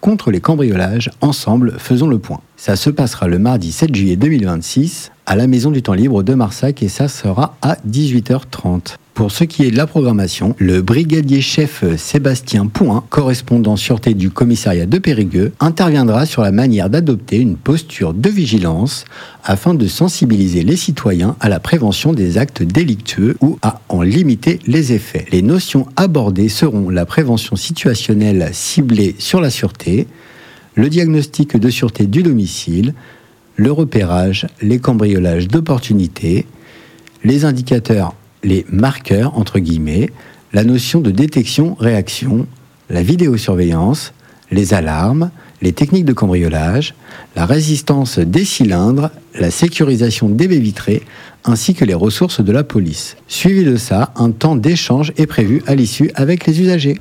contre les cambriolages. Ensemble, faisons le point. Ça se passera le mardi 7 juillet 2026 à la Maison du Temps Libre de Marsac et ça sera à 18h30. Pour ce qui est de la programmation, le brigadier chef Sébastien Pouin, correspondant sûreté du commissariat de Périgueux, interviendra sur la manière d'adopter une posture de vigilance afin de sensibiliser les citoyens à la prévention des actes délictueux ou à en limiter les effets. Les notions abordées seront la prévention situationnelle ciblée sur la sûreté, le diagnostic de sûreté du domicile, le repérage, les cambriolages d'opportunité, les indicateurs, les marqueurs, entre guillemets, la notion de détection-réaction, la vidéosurveillance, les alarmes, les techniques de cambriolage, la résistance des cylindres, la sécurisation des baies vitrées, ainsi que les ressources de la police. Suivi de ça, un temps d'échange est prévu à l'issue avec les usagers.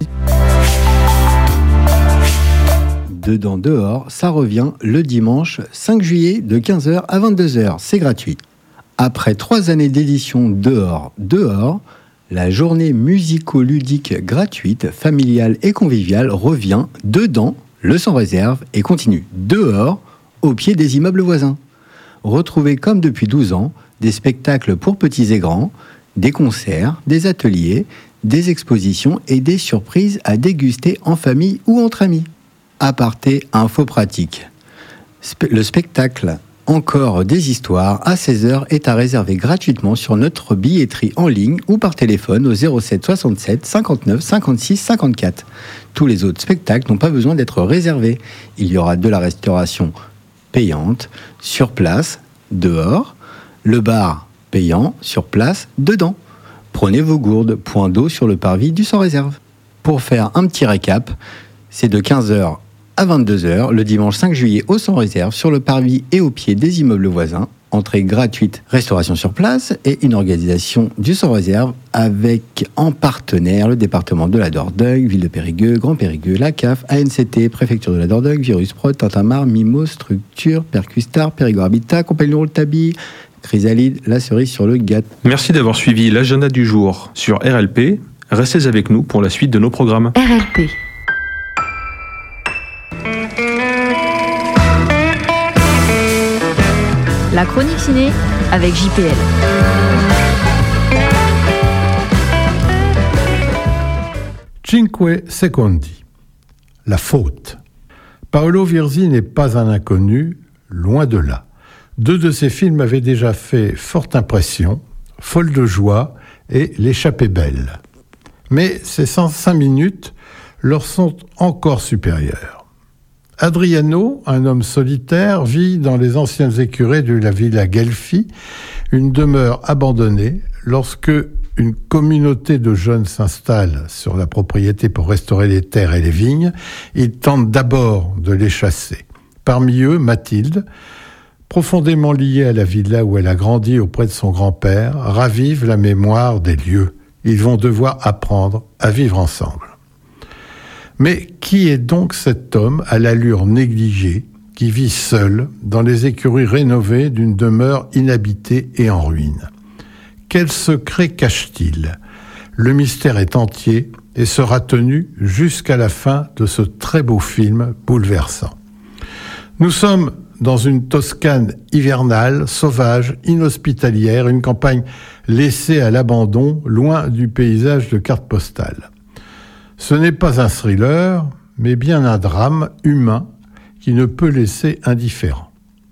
Dedans dehors, ça revient le dimanche 5 juillet de 15h à 22h. C'est gratuit. Après 3 années d'édition dehors, la journée musico-ludique gratuite, familiale et conviviale revient dedans, le sans réserve, et continue dehors, au pied des immeubles voisins. Retrouvez comme depuis 12 ans des spectacles pour petits et grands, des concerts, des ateliers, des expositions et des surprises à déguster en famille ou entre amis. Aparté info pratique. Le spectacle Encore des histoires à 16h est à réserver gratuitement sur notre billetterie en ligne ou par téléphone au 07 67 59 56 54. Tous les autres spectacles n'ont pas besoin d'être réservés. Il y aura de la restauration payante sur place, dehors, le bar payant sur place, dedans. Prenez vos gourdes, point d'eau sur le parvis du sans réserve. Pour faire un petit récap, c'est de 15h à 22h, le dimanche 5 juillet au sans réserve, sur le parvis et au pied des immeubles voisins. Entrée gratuite, restauration sur place et une organisation du sans réserve avec en partenaire le département de la Dordogne, Ville de Périgueux, Grand Périgueux, la CAF, ANCT, Préfecture de la Dordogne, Virus Prod, Tintamarre, Mimos, Structure, Percustar, Périgord Habitat, Compagnie Rouletabille, Chrysalide, la cerise sur le gâteau. Merci d'avoir suivi l'agenda du jour sur RLP. Restez avec nous pour la suite de nos programmes. RLP. La chronique ciné avec JPL. Cinque Secondi. La faute. Paolo Virzi n'est pas un inconnu, loin de là. 2 de ses films avaient déjà fait forte impression, Folle de joie et L'échappée belle. Mais ces 105 minutes leur sont encore supérieures. Adriano, un homme solitaire, vit dans les anciennes écuries de la Villa Guelfi, une demeure abandonnée, lorsque une communauté de jeunes s'installe sur la propriété pour restaurer les terres et les vignes. Il tente d'abord de les chasser. Parmi eux, Mathilde, profondément liée à la villa où elle a grandi auprès de son grand-père, ravive la mémoire des lieux. Ils vont devoir apprendre à vivre ensemble. Mais qui est donc cet homme à l'allure négligée qui vit seul dans les écuries rénovées d'une demeure inhabitée et en ruine? Quel secret cache-t-il? Le mystère est entier et sera tenu jusqu'à la fin de ce très beau film bouleversant. Nous sommes dans une Toscane hivernale, sauvage, inhospitalière, une campagne laissée à l'abandon, loin du paysage de carte postale. Ce n'est pas un thriller, mais bien un drame humain qui ne peut laisser indifférent.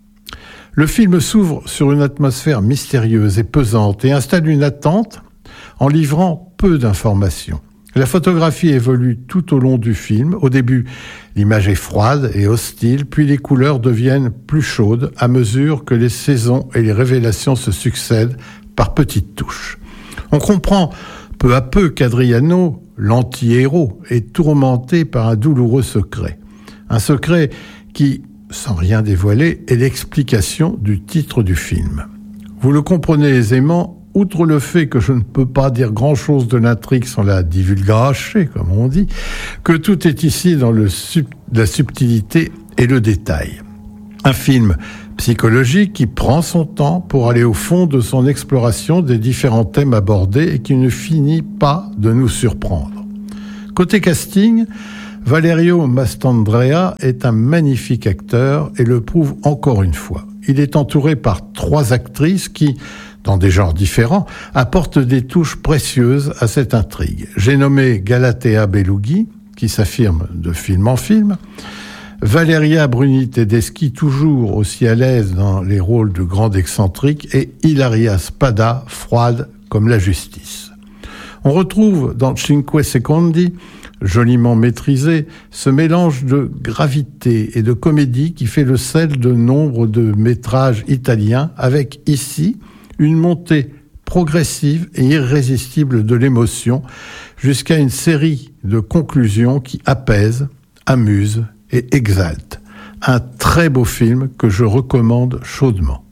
Le film s'ouvre sur une atmosphère mystérieuse et pesante et installe une attente en livrant peu d'informations. La photographie évolue tout au long du film. Au début, l'image est froide et hostile, puis les couleurs deviennent plus chaudes à mesure que les saisons et les révélations se succèdent par petites touches. On comprend peu à peu qu'Adriano, l'anti-héros, est tourmenté par un douloureux secret. Un secret qui, sans rien dévoiler, est l'explication du titre du film. Vous le comprenez aisément, outre le fait que je ne peux pas dire grand-chose de l'intrigue sans la divulgacher, comme on dit, que tout est ici dans la subtilité et le détail. Un film psychologique qui prend son temps pour aller au fond de son exploration des différents thèmes abordés et qui ne finit pas de nous surprendre. Côté casting, Valerio Mastandrea est un magnifique acteur et le prouve encore une fois. Il est entouré par 3 actrices qui, dans des genres différents, apportent des touches précieuses à cette intrigue. J'ai nommé Galatea Bellugi, qui s'affirme de film en film, Valeria Bruni Tedeschi, toujours aussi à l'aise dans les rôles de grande excentrique, et Ilaria Spada, froide comme la justice. On retrouve dans Cinque Secondi, joliment maîtrisé, ce mélange de gravité et de comédie qui fait le sel de nombre de métrages italiens, avec ici une montée progressive et irrésistible de l'émotion, jusqu'à une série de conclusions qui apaisent, amusent et exalte. Un très beau film que je recommande chaudement.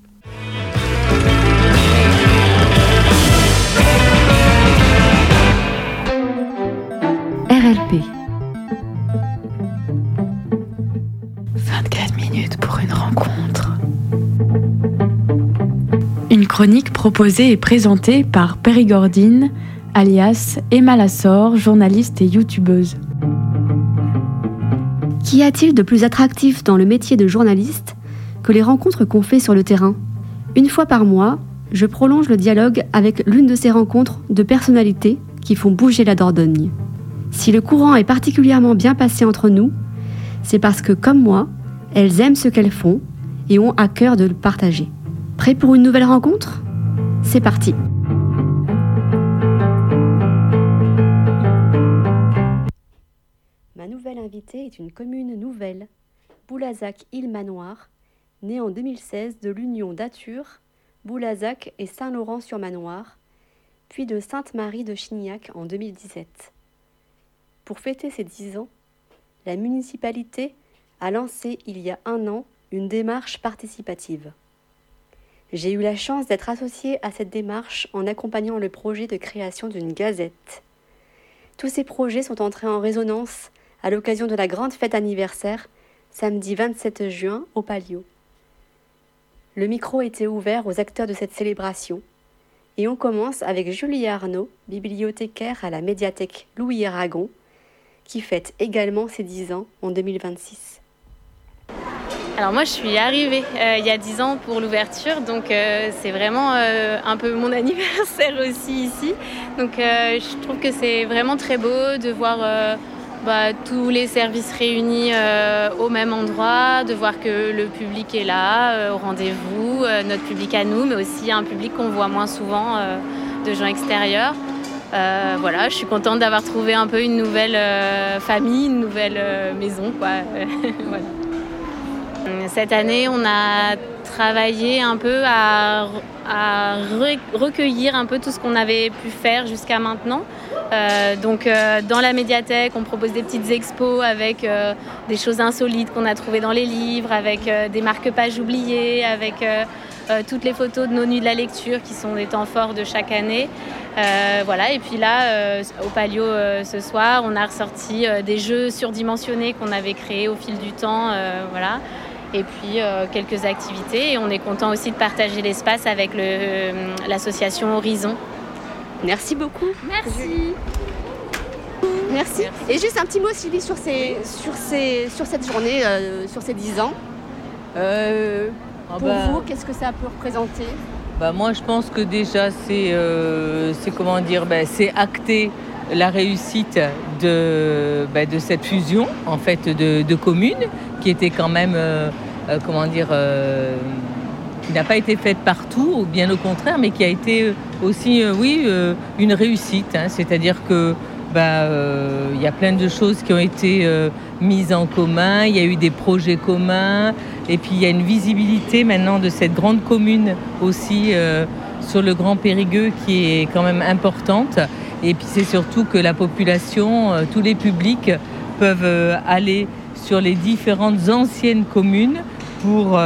RLP. 24 minutes pour une rencontre. Une chronique proposée et présentée par Périgordine, alias Emma Lassor, journaliste et youtubeuse. Qu'y a-t-il de plus attractif dans le métier de journaliste que les rencontres qu'on fait sur le terrain ? Une fois par mois, je prolonge le dialogue avec l'une de ces rencontres de personnalités qui font bouger la Dordogne. Si le courant est particulièrement bien passé entre nous, c'est parce que, comme moi, elles aiment ce qu'elles font et ont à cœur de le partager. Prêt pour une nouvelle rencontre ? C'est parti ! Ma nouvelle invitée est une commune nouvelle, Boulazac-Île-Manoir, née en 2016 de l'union d'Athur, Boulazac et Saint-Laurent-sur-Manoir, puis de Sainte-Marie de Chignac en 2017. Pour fêter ses 10 ans, la municipalité a lancé il y a 1 an une démarche participative. J'ai eu la chance d'être associée à cette démarche en accompagnant le projet de création d'une gazette. Tous ces projets sont entrés en résonance à l'occasion de la grande fête anniversaire, samedi 27 juin au Palio. Le micro était ouvert aux acteurs de cette célébration et on commence avec Julie Arnaud, bibliothécaire à la médiathèque Louis Aragon, qui fête également ses 10 ans en 2026. Alors moi je suis arrivée il y a 10 ans pour l'ouverture, donc c'est vraiment un peu mon anniversaire aussi ici. Donc je trouve que c'est vraiment très beau de voir tous les services réunis au même endroit, de voir que le public est là, au rendez-vous, notre public à nous, mais aussi un public qu'on voit moins souvent, de gens extérieurs. Voilà, je suis contente d'avoir trouvé un peu une nouvelle famille, une nouvelle maison, quoi. Voilà. Cette année, on a travaillé un peu à recueillir un peu tout ce qu'on avait pu faire jusqu'à maintenant. Donc dans la médiathèque, on propose des petites expos avec des choses insolites qu'on a trouvées dans les livres, avec des marque-pages oubliés, avec toutes les photos de nos nuits de la lecture qui sont des temps forts de chaque année. Voilà. Et puis là, au Palio ce soir, on a ressorti des jeux surdimensionnés qu'on avait créés au fil du temps. Voilà. Et puis quelques activités. Et on est content aussi de partager l'espace avec l'association Horizon. Merci beaucoup. Merci. Merci. Et juste un petit mot, Sylvie, sur cette journée, sur ces 10 ans. Pour vous, qu'est-ce que ça peut représenter ? Moi, je pense que déjà, c'est acter la réussite de cette fusion en fait de communes qui était quand même qui n'a pas été faite partout, ou bien au contraire, mais qui a été aussi une réussite. C'est-à-dire que y a plein de choses qui ont été mises en commun, il y a eu des projets communs, et puis il y a une visibilité maintenant de cette grande commune aussi sur le Grand Périgueux qui est quand même importante. Et puis c'est surtout que la population, tous les publics peuvent aller sur les différentes anciennes communes pour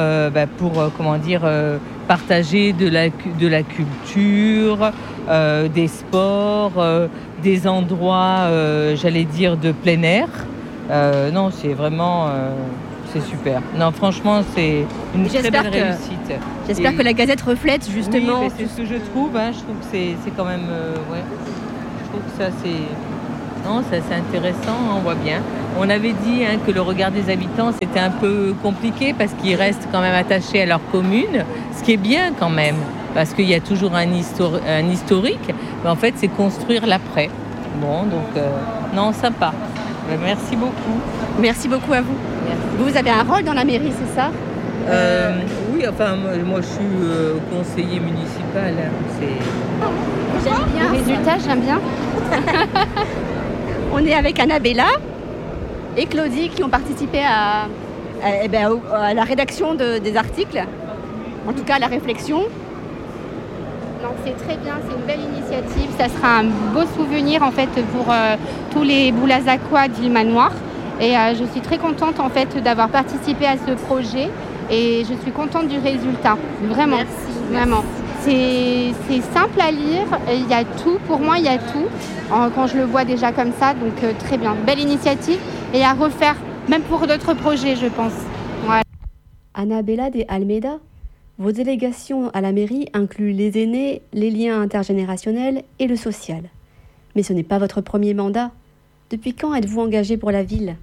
partager de la culture, des sports, des endroits, de plein air. Non, c'est vraiment... c'est super. Non, franchement, c'est une très belle réussite. J'espère que la Gazette reflète justement... Oui, c'est ce que je trouve. Je trouve que c'est quand même... Je trouve que ça, Non, ça c'est intéressant, on voit bien. On avait dit que le regard des habitants c'était un peu compliqué parce qu'ils restent quand même attachés à leur commune, ce qui est bien quand même, parce qu'il y a toujours un historique, mais en fait c'est construire l'après. Bon, donc non, sympa. Merci beaucoup. Merci beaucoup à vous. Merci. Vous avez un rôle dans la mairie, c'est ça? Oui, enfin moi je suis conseiller municipal. J'aime bien. Le résultat, j'aime bien. On est avec Annabella et Claudie qui ont participé à la rédaction des articles, en tout cas à la réflexion. Non, c'est très bien, c'est une belle initiative. Ça sera un beau souvenir en fait pour tous les Boulazacois d'Île-Manoir. Et je suis très contente en fait d'avoir participé à ce projet et je suis contente du résultat. Vraiment, vraiment. C'est simple à lire, il y a tout, pour moi il y a tout, quand je le vois déjà comme ça, donc très bien. Belle initiative et à refaire, même pour d'autres projets je pense. Ouais. Annabella de Almeida, vos délégations à la mairie incluent les aînés, les liens intergénérationnels et le social. Mais ce n'est pas votre premier mandat. Depuis quand êtes-vous engagée pour la ville?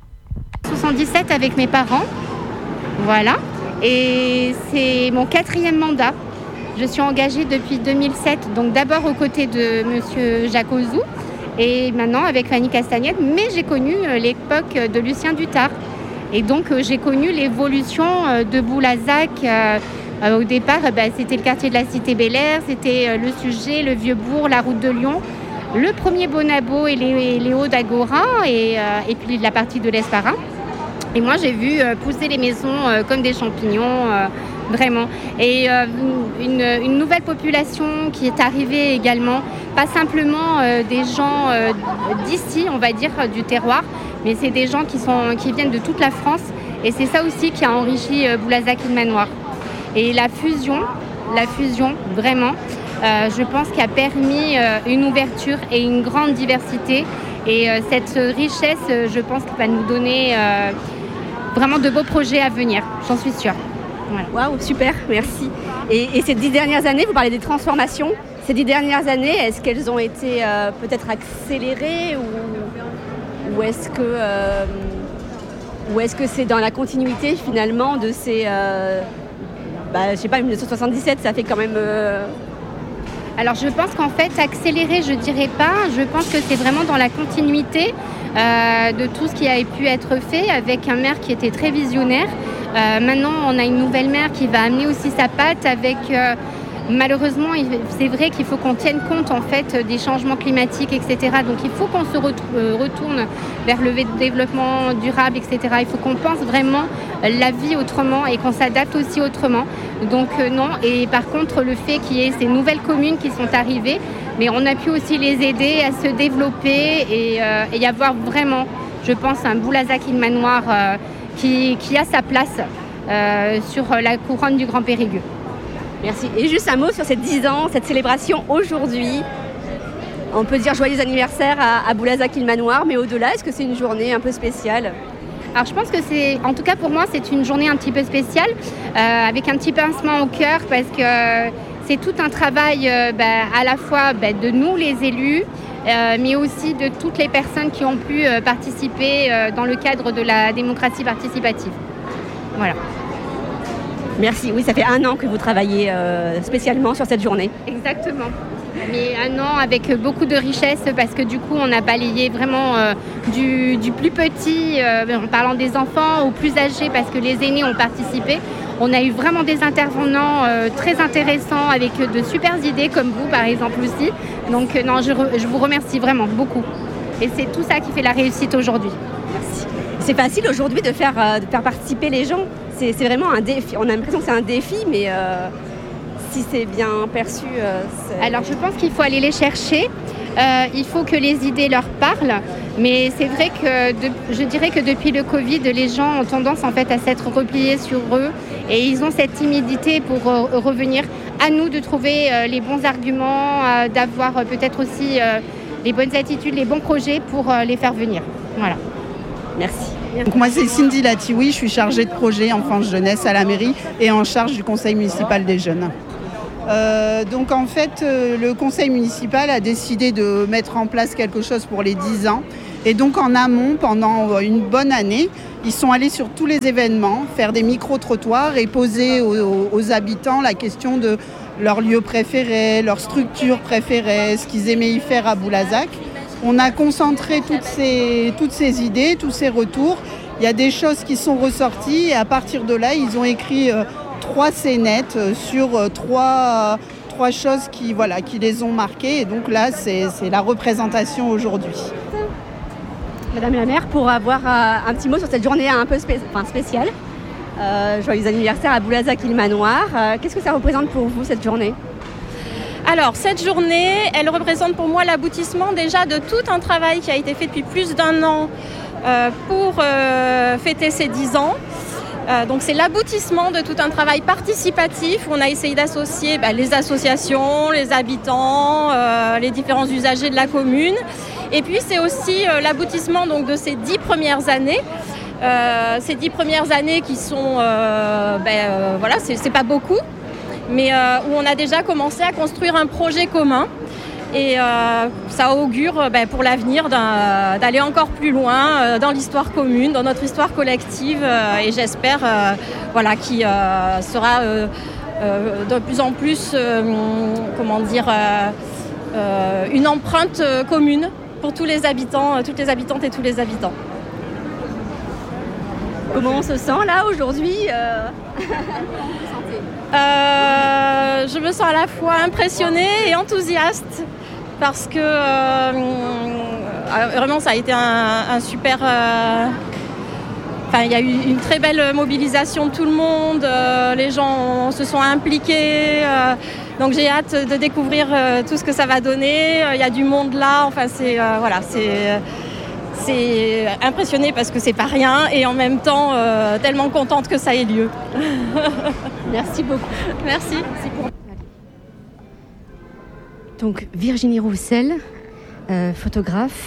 77 avec mes parents, voilà, et c'est mon 4e mandat. Je suis engagée depuis 2007, donc d'abord aux côtés de monsieur Jacques Ozou et maintenant avec Fanny Castagnette, mais j'ai connu l'époque de Lucien Dutard. Et donc j'ai connu l'évolution de Boulazac. Au départ, c'était le quartier de la Cité Bel-Air, c'était le Sujet, le Vieux-Bourg, la route de Lyon, le premier Bonabo et les Hauts d'Agora et puis la partie de l'Esparin. Et moi j'ai vu pousser les maisons comme des champignons. Vraiment. Et une nouvelle population qui est arrivée également, pas simplement des gens d'ici, on va dire, du terroir, mais c'est des gens qui viennent de toute la France. Et c'est ça aussi qui a enrichi Boulazac-Île-Manoir. Et la fusion, vraiment, je pense qu'il a permis une ouverture et une grande diversité. Et cette richesse, je pense qu'il va nous donner vraiment de beaux projets à venir, j'en suis sûre. Voilà. Waouh, super, merci. Et ces 10 dernières années, vous parlez des transformations. Ces 10 dernières années, est-ce qu'elles ont été peut-être accélérées ou est-ce que c'est dans la continuité finalement de ces... je sais pas, 1977, ça fait quand même... Alors je pense qu'en fait, accéléré, je dirais pas. Je pense que c'est vraiment dans la continuité de tout ce qui a pu être fait avec un maire qui était très visionnaire. Maintenant, on a une nouvelle maire qui va amener aussi sa patte avec... malheureusement, c'est vrai qu'il faut qu'on tienne compte en fait des changements climatiques, etc. Donc il faut qu'on se retourne vers le développement durable, etc. Il faut qu'on pense vraiment la vie autrement et qu'on s'adapte aussi autrement. Donc non. Et par contre, le fait qu'il y ait ces nouvelles communes qui sont arrivées, mais on a pu aussi les aider à se développer et y avoir vraiment, je pense, un Boulazac-Île-Manoir qui a sa place sur la couronne du Grand Périgueux. Merci. Et juste un mot sur ces 10 ans, cette célébration aujourd'hui. On peut dire joyeux anniversaire à Boulazac-Île-Manoir, mais au-delà, est-ce que c'est une journée un peu spéciale? Alors je pense que en tout cas pour moi, c'est une journée un petit peu spéciale, avec un petit pincement au cœur, parce que c'est tout un travail à la fois de nous les élus, mais aussi de toutes les personnes qui ont pu participer dans le cadre de la démocratie participative. Voilà. Merci. Oui, ça fait 1 an que vous travaillez spécialement sur cette journée. Exactement. Mais 1 an avec beaucoup de richesse parce que du coup, on a balayé vraiment du plus petit, en parlant des enfants, aux plus âgés parce que les aînés ont participé. On a eu vraiment des intervenants très intéressants avec de super idées comme vous, par exemple, aussi. Donc, non, je vous remercie vraiment beaucoup. Et c'est tout ça qui fait la réussite aujourd'hui. Merci. C'est facile aujourd'hui de faire participer les gens. C'est vraiment un défi. On a l'impression que c'est un défi, mais si c'est bien perçu... Alors, je pense qu'il faut aller les chercher. Il faut que les idées leur parlent. Mais c'est vrai que je dirais que depuis le Covid, les gens ont tendance en fait à s'être repliés sur eux. Et ils ont cette timidité pour revenir. À nous de trouver les bons arguments, d'avoir peut-être aussi les bonnes attitudes, les bons projets pour les faire venir. Voilà. Merci. Donc moi c'est Cindy Latioui, je suis chargée de projet enfance jeunesse à la mairie et en charge du conseil municipal des jeunes. Donc en fait, le conseil municipal a décidé de mettre en place quelque chose pour les 10 ans. Et donc en amont, pendant une bonne année, ils sont allés sur tous les événements, faire des micro-trottoirs et poser aux habitants la question de leur lieu préféré, leur structure préférée, ce qu'ils aimaient y faire à Boulazac. On a concentré toutes ces idées, tous ces retours. Il y a des choses qui sont ressorties et à partir de là, ils ont écrit 3 scénettes sur 3 choses qui les ont marquées. Et donc là, c'est la représentation aujourd'hui. Madame la maire, pour avoir un petit mot sur cette journée un peu spéciale. Joyeux anniversaire à Boulazac-Île-Manoir. Qu'est-ce que ça représente pour vous, cette journée ? Alors, cette journée, elle représente pour moi l'aboutissement déjà de tout un travail qui a été fait depuis plus d'1 an pour fêter ces 10 ans. Donc c'est l'aboutissement de tout un travail participatif où on a essayé d'associer les associations, les habitants, les différents usagers de la commune. Et puis c'est aussi l'aboutissement donc, de ces 10 premières années. Ces 10 premières années qui sont, c'est pas beaucoup, mais où on a déjà commencé à construire un projet commun. Et ça augure pour l'avenir d'aller encore plus loin dans l'histoire commune, dans notre histoire collective. Et j'espère qu'il sera de plus en plus une empreinte commune pour tous les habitants, toutes les habitantes et tous les habitants. Comment on se sent là aujourd'hui Je me sens à la fois impressionnée et enthousiaste parce que vraiment ça a été un super... il y a eu une très belle mobilisation de tout le monde, les gens se sont impliqués, donc j'ai hâte de découvrir tout ce que ça va donner. Il y a du monde là, c'est impressionné parce que c'est pas rien et en même temps tellement contente que ça ait lieu. Merci beaucoup. Merci. Donc Virginie Roussel, photographe,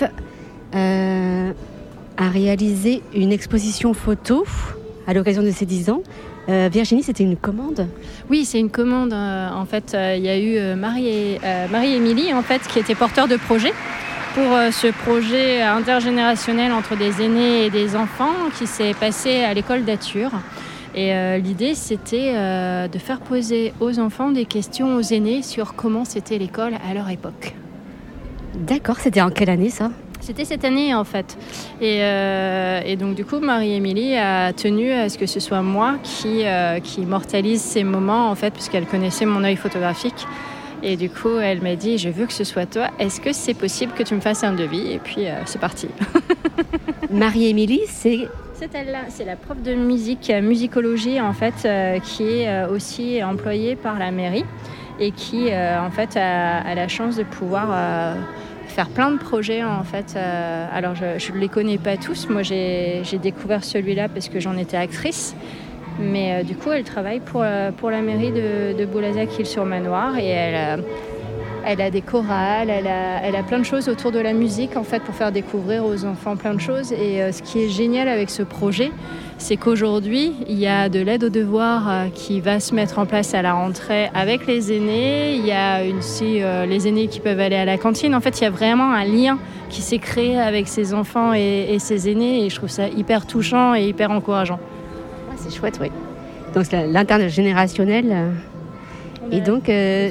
a réalisé une exposition photo à l'occasion de ses 10 ans. Virginie, c'était une commande ? Oui, c'est une commande. En fait, il y a eu Marie-Émilie en fait, qui était porteur de projet pour ce projet intergénérationnel entre des aînés et des enfants qui s'est passé à l'école d'Ature. Et l'idée, c'était de faire poser aux enfants des questions aux aînés sur comment c'était l'école à leur époque. D'accord, c'était en quelle année ça ? C'était cette année en fait. Et donc du coup, Marie-Émilie a tenu à ce que ce soit moi qui immortalise ces moments en fait, puisqu'elle connaissait mon œil photographique. Et du coup, elle m'a dit, je veux que ce soit toi. Est-ce que c'est possible que tu me fasses un devis ? Et puis, c'est parti. Marie-Émilie, c'est elle-là. C'est la prof de musicologie, en fait, qui est aussi employée par la mairie et qui, en fait, a la chance de pouvoir faire plein de projets, en fait. Alors, je ne les connais pas tous. Moi, j'ai découvert celui-là parce que j'en étais actrice. Mais du coup, elle travaille pour la mairie de Boulazac-Île-sur-Manoir et elle a des chorales, elle a plein de choses autour de la musique en fait pour faire découvrir aux enfants plein de choses. Et ce qui est génial avec ce projet, c'est qu'aujourd'hui, il y a de l'aide aux devoirs qui va se mettre en place à la rentrée avec les aînés. Il y a aussi les aînés qui peuvent aller à la cantine. En fait, il y a vraiment un lien qui s'est créé avec ces enfants et ces aînés et je trouve ça hyper touchant et hyper encourageant. C'est chouette, oui. Donc c'est l'intergénérationnel. Et donc,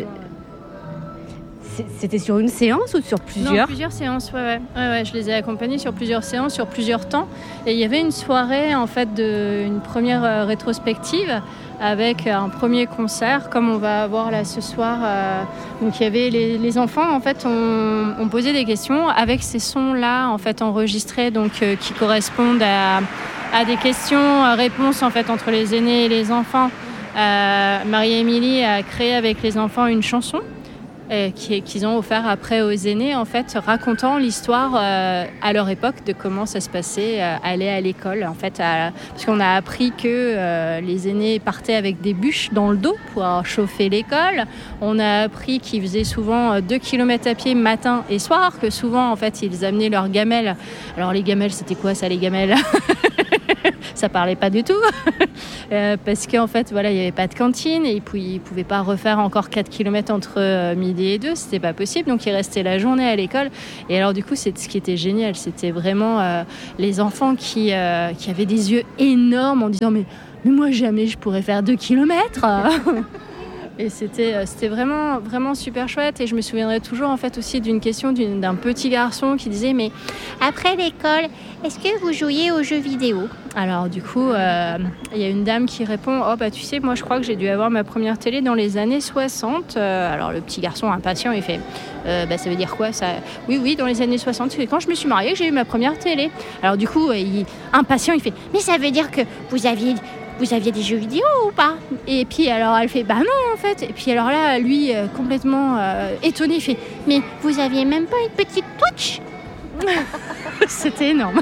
c'était sur une séance ou sur plusieurs ? Non, plusieurs séances, ouais. Je les ai accompagnés sur plusieurs séances, sur plusieurs temps. Et il y avait une soirée, en fait, une première rétrospective avec un premier concert, comme on va avoir là ce soir. Donc il y avait les enfants, en fait, ont posé des questions avec ces sons-là, en fait, enregistrés, donc qui correspondent à des questions-réponses en fait entre les aînés et les enfants. Marie-Émilie a créé avec les enfants une chanson qu'ils ont offert après aux aînés en fait, racontant l'histoire à leur époque de comment ça se passait aller à l'école en fait, parce qu'on a appris que les aînés partaient avec des bûches dans le dos pour chauffer l'école. On a appris qu'ils faisaient souvent 2 km à pied matin et soir, que souvent en fait ils amenaient leurs gamelles. Alors les gamelles, c'était quoi ça les gamelles? ça parlait pas du tout. Parce qu'en fait, voilà, il n'y avait pas de cantine et puis ils ne pouvaient pas refaire encore 4 km entre midi et 2, c'était pas possible. Donc ils restaient la journée à l'école. Et alors du coup, c'est ce qui était génial, c'était vraiment les enfants qui avaient des yeux énormes en disant mais moi jamais je pourrais faire 2 km. Et c'était vraiment, vraiment super chouette. Et je me souviendrai toujours en fait aussi d'une question d'un petit garçon qui disait mais après l'école, est-ce que vous jouiez aux jeux vidéo ? Alors du coup, il y a une dame qui répond oh bah tu sais, moi je crois que j'ai dû avoir ma première télé dans les années 60. Alors le petit garçon impatient, il fait bah ça veut dire quoi ça ? Oui, dans les années 60, c'est quand je me suis mariée que j'ai eu ma première télé. Alors du coup, impatient, il fait mais ça veut dire que vous aviez des jeux vidéo ou pas ? Et puis alors elle fait bah non en fait. Et puis alors là lui complètement étonné il fait mais vous aviez même pas une petite Twitch ? C'était énorme.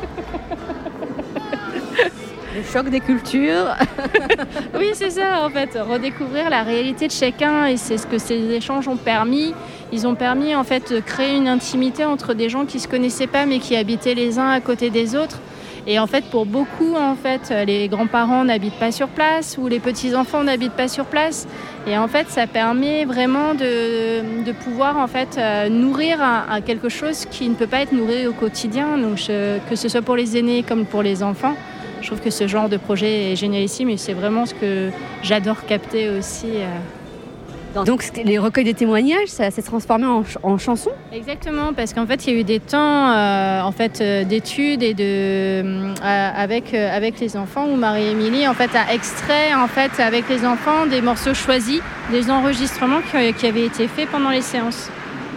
Le choc des cultures. Oui c'est ça en fait, redécouvrir la réalité de chacun et c'est ce que ces échanges ont permis. Ils ont permis en fait de créer une intimité entre des gens qui se connaissaient pas mais qui habitaient les uns à côté des autres. Et en fait, pour beaucoup, en fait, les grands-parents n'habitent pas sur place ou les petits-enfants n'habitent pas sur place. Et en fait, ça permet vraiment de pouvoir en fait nourrir à quelque chose qui ne peut pas être nourri au quotidien. Donc, que ce soit pour les aînés comme pour les enfants, je trouve que ce genre de projet est génialissime et c'est vraiment ce que j'adore capter aussi. Donc les recueils de témoignages, ça s'est transformé en chansons ? Exactement, parce qu'en fait il y a eu des temps d'études et avec les enfants où Marie-Émilie en fait a extrait en fait avec les enfants des morceaux choisis, des enregistrements qui avaient été faits pendant les séances.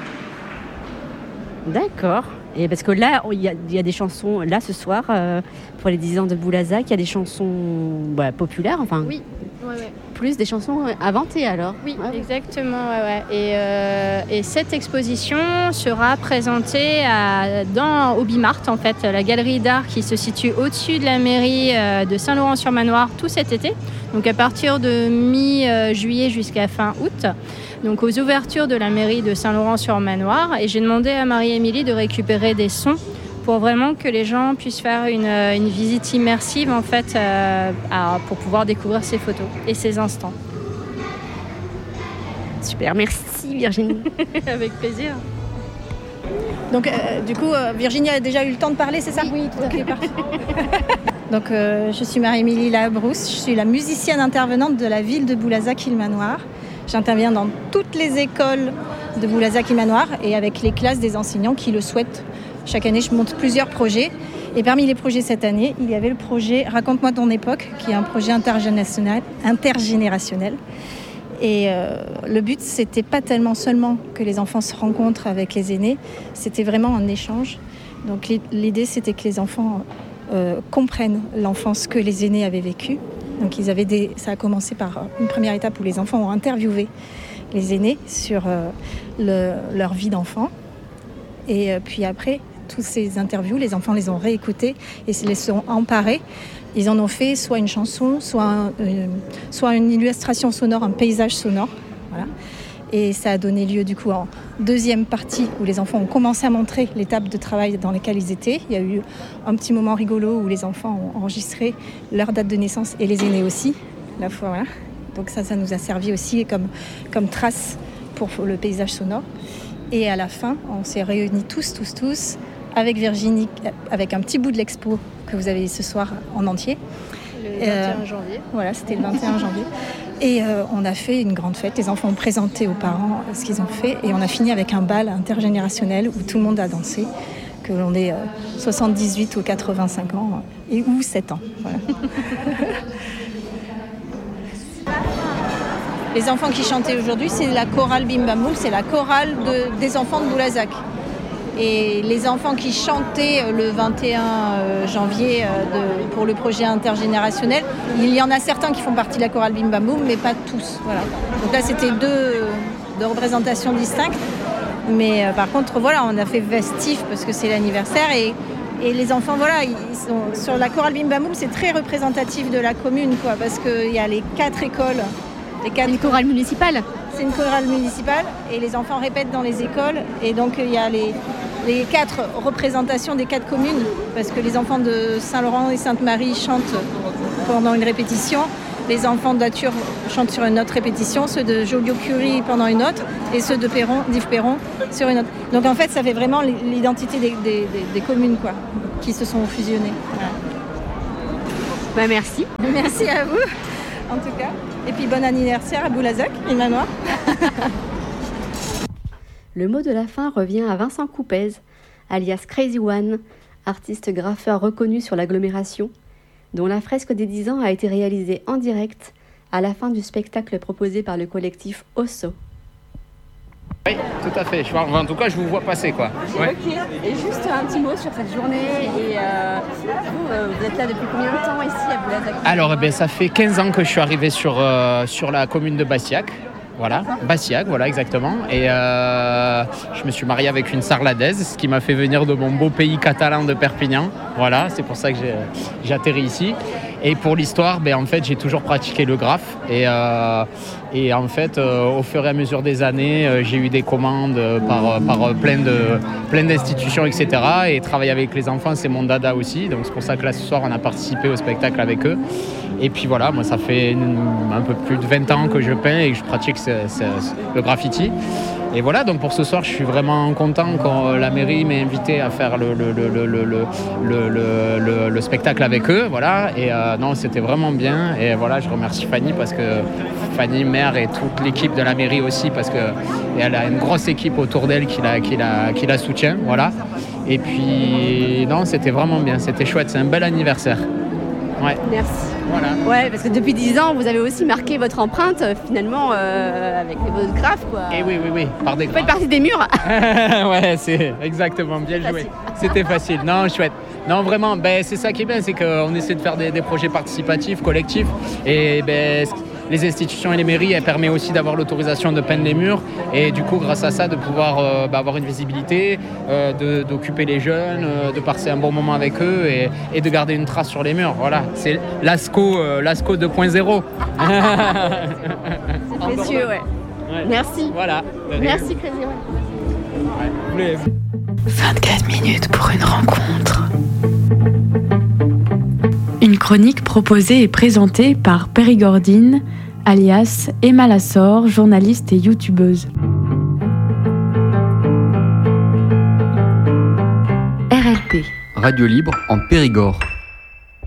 D'accord. Et parce que là, il y a des chansons, là ce soir, pour les 10 ans de Boulazac, il y a des chansons populaires, enfin. Oui. Ouais. Plus des chansons inventées alors. Oui, exactement. Ouais. Et cette exposition sera présentée au Bimart, en fait, la galerie d'art qui se situe au-dessus de la mairie de Saint-Laurent-sur-Manoir tout cet été. Donc à partir de mi-juillet jusqu'à fin août. Donc aux ouvertures de la mairie de Saint-Laurent-sur-Manoir. Et j'ai demandé à Marie-Émilie de récupérer des sons pour vraiment que les gens puissent faire une visite immersive en fait, pour pouvoir découvrir ces photos et ces instants. Super, merci Virginie. Avec plaisir. Donc du coup, Virginie a déjà eu le temps de parler, c'est ça ? Oui, tout à fait. Parfait. Donc je suis Marie-Émilie Labrousse, je suis la musicienne intervenante de la ville de Boulazac-Ilmanoir. J'interviens dans toutes les écoles de Boulazac-Ilmanoir et avec les classes des enseignants qui le souhaitent. Chaque année, je monte plusieurs projets. Et parmi les projets cette année, il y avait le projet Raconte-moi ton époque, qui est un projet intergénérationnel. Et le but, c'était pas tellement seulement que les enfants se rencontrent avec les aînés, c'était vraiment un échange. Donc l'idée, c'était que les enfants comprennent l'enfance que les aînés avaient vécue. Donc ça a commencé par une première étape où les enfants ont interviewé les aînés sur leur vie d'enfant. Et puis après, toutes ces interviews, les enfants les ont réécoutées et se les sont emparés. Ils en ont fait soit une chanson, soit une illustration sonore, un paysage sonore. Voilà. Et ça a donné lieu du coup en deuxième partie où les enfants ont commencé à montrer l'étape de travail dans laquelle ils étaient. Il y a eu un petit moment rigolo où les enfants ont enregistré leur date de naissance et les aînés aussi. La fois, voilà. Donc ça nous a servi aussi comme trace pour le paysage sonore. Et à la fin, on s'est réunis tous, avec Virginie, avec un petit bout de l'expo que vous avez ce soir en entier. Le 21 janvier. Voilà, c'était le 21 janvier. Et on a fait une grande fête. Les enfants ont présenté aux parents ce qu'ils ont fait. Et on a fini avec un bal intergénérationnel où tout le monde a dansé. Que l'on ait 78 ou 85 ans ou 7 ans. Voilà. Les enfants qui chantaient aujourd'hui, c'est la chorale Bim Bam Boum, c'est la chorale des enfants de Boulazac. Et les enfants qui chantaient le 21 janvier pour le projet intergénérationnel, il y en a certains qui font partie de la chorale Bim Bam Boum, mais pas tous. Voilà. Donc là, c'était deux représentations distinctes. Mais par contre, voilà, on a fait festif parce que c'est l'anniversaire. Et les enfants, voilà, ils sont sur la chorale Bim Bam Boum, c'est très représentatif de la commune, quoi, parce qu'il y a les 4 écoles. Une chorale municipale. C'est une chorale municipale et les enfants répètent dans les écoles et donc il y a les 4 représentations des 4 communes, parce que les enfants de Saint-Laurent et Sainte-Marie chantent pendant une répétition, les enfants d'Ature chantent sur une autre répétition, ceux de Joliot-Curie pendant une autre, et ceux de d'Yves Perron sur une autre. Donc en fait, ça fait vraiment l'identité des communes quoi, qui se sont fusionnées. Voilà. Merci. Merci à vous, en tout cas. Et puis bon anniversaire à Boulazac et Manoir. Le mot de la fin revient à Vincent Coupez, alias Crazy One, artiste graffeur reconnu sur l'agglomération, dont la fresque des 10 ans a été réalisée en direct à la fin du spectacle proposé par le collectif Osso. Oui, tout à fait. En tout cas, je vous vois passer, quoi. Ouais. Ok. Et juste un petit mot sur cette journée. Et vous êtes là depuis combien de temps ici à Boulazac ? Alors, ça fait 15 ans que je suis arrivé sur la commune de Bassillac. Voilà, Bassillac, voilà exactement. Et je me suis marié avec une sarladaise, ce qui m'a fait venir de mon beau pays catalan de Perpignan. Voilà, c'est pour ça que j'ai atterri ici. Et pour l'histoire, en fait, j'ai toujours pratiqué le graphe. Et en fait, au fur et à mesure des années, j'ai eu des commandes par plein d'institutions, etc. Et travailler avec les enfants, c'est mon dada aussi. Donc c'est pour ça que là, ce soir, on a participé au spectacle avec eux. Et puis voilà, moi, ça fait un peu plus de 20 ans que je peins et que je pratique le graffiti. Et voilà, donc pour ce soir, je suis vraiment content quand la mairie m'a invité à faire le spectacle avec eux. Voilà, et non, c'était vraiment bien. Et voilà, je remercie Fanny parce que Fanny, maire, et toute l'équipe de la mairie aussi, parce qu'elle a une grosse équipe autour d'elle qui la soutient. Voilà. Et puis, non, c'était vraiment bien, c'était chouette, c'est un bel anniversaire. Ouais. Merci. Voilà. Ouais, parce que depuis 10 ans, vous avez aussi marqué votre empreinte finalement avec vos graphes, quoi. Et oui, par des graphes. Vous faites partie des murs. Ouais, c'est exactement, bien joué. C'était facile. Non, chouette. Non, vraiment, c'est ça qui est bien, c'est qu'on essaie de faire des projets participatifs, collectifs. Et les institutions et les mairies, elles permettent aussi d'avoir l'autorisation de peindre les murs. Et du coup, grâce à ça, de pouvoir avoir une visibilité, d'occuper les jeunes, de passer un bon moment avec eux et de garder une trace sur les murs. Voilà, c'est l'ASCO 2.0. C'est précieux, ouais. Merci. Voilà. Merci, Crazy One. Ouais. 24 minutes pour une rencontre. Une chronique proposée et présentée par Périgordine, alias Emma Lassor, journaliste et youtubeuse. RLP. Radio libre en Périgord.